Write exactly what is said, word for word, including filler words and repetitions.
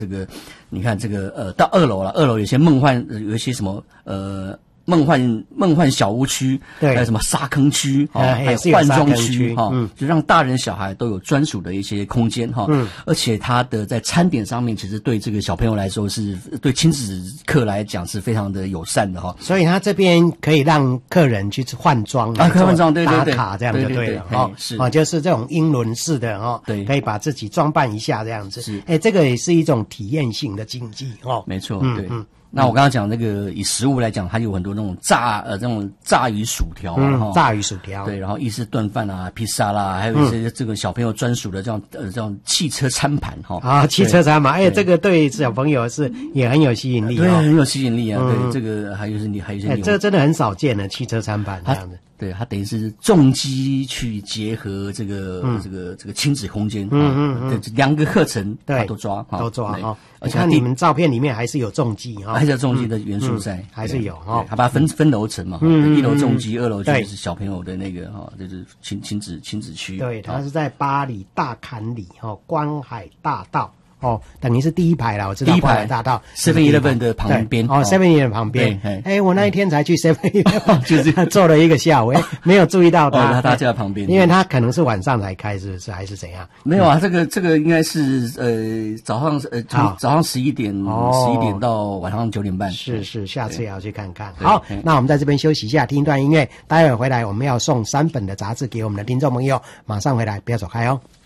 这个，你看这个呃，到二楼了，二楼有些梦幻，有一些什么呃。梦幻梦幻小屋区，还有什么沙坑区，哦， 呃、 还有换装区，哈、嗯，就让大人小孩都有专属的一些空间，哈、嗯，而且它的在餐点上面，其实对这个小朋友来说是，对亲子客来讲是非常的友善的，哈。 所以他这边可以让客人去换装啊，换装，对对对， 打卡这样就对了， 哦，是啊，就是这种英伦式的哦， 对， 可以把自己装扮一下这样子， 是， 哎，这个也是一种体验性的经济哦， 没错，对，嗯。那我刚刚讲那个以食物来讲，它有很多那种炸呃这种炸鱼薯条啊， 嗯、炸鱼薯条对，然后意式炖饭啊、披萨啦，还有一些这个小朋友专属的这样呃这种汽车餐盘哈。 啊，汽车餐盘，哎，这个对小朋友是也很有吸引力， 对，很有吸引力啊。对，这个还有是你还有一些， 这真的很少见的汽车餐盘这样子。 对，它等于是重机去结合这个、嗯、这个这个亲子空间，嗯嗯嗯，两个课程对都抓都抓哈。而且你们照片里面还是有重机哈， 还是有重机的元素在， 嗯、还是有哈。 它把它分分楼层嘛，嗯，一楼重机，二楼就是小朋友的那个哈，就是亲亲子亲子区。 对，它是在巴黎大坎里哈观海大道。哦，等于是第一排啦，我知道。 第一排大道 ，Seven Eleven 的旁边。 哦 ，Seven Eleven 旁边。哎，我那一天才去 Seven Eleven， 就是坐了一个下午，哎，没有注意到它。 哦，它就在旁边。 因为它可能是晚上才开，是不是还是怎样？ 没有啊，这个这个应该是呃早上呃从早上十一点十一点到晚上九点半。 是是，下次也要去看看。好，那我们在这边休息一下，听一段音乐。待会儿回来我们要送三本的杂志给我们的听众朋友，马上回来，不要走开哦。